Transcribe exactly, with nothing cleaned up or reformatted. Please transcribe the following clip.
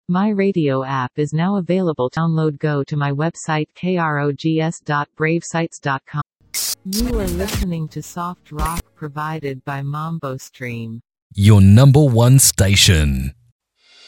My Radio app is now available. Download. Go to my website krogs dot brave sites dot com. You are listening to soft rock provided by Mambo Stream. Your number one station.